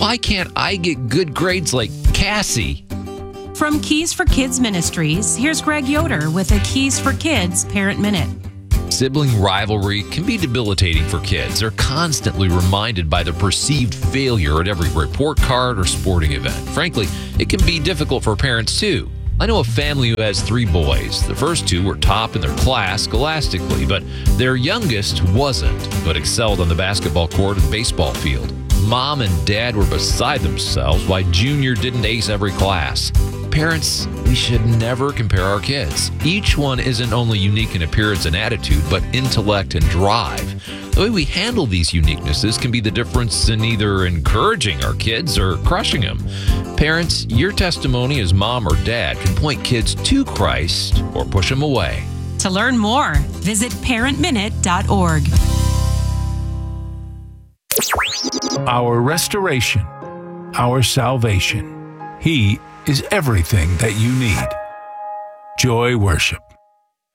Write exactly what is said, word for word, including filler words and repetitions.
Why can't I get good grades like Cassie? From Keys for Kids Ministries, here's Greg Yoder with a Keys for Kids Parent Minute. Sibling rivalry can be debilitating for kids. They're constantly reminded by the perceived failure at every report card or sporting event. Frankly, it can be difficult for parents too. I know a family who has three boys. The first two were top in their class scholastically, but their youngest wasn't, but excelled on the basketball court and baseball field. Mom and dad were beside themselves why Junior didn't ace every class. Parents, we should never compare our kids. Each one isn't only unique in appearance and attitude, but intellect and drive. The way we handle these uniquenesses can be the difference in either encouraging our kids or crushing them. Parents, your testimony as mom or dad can point kids to Christ or push them away. To learn more, visit parent minute dot org. Our restoration, our salvation. He is everything that you need. Joy Worship.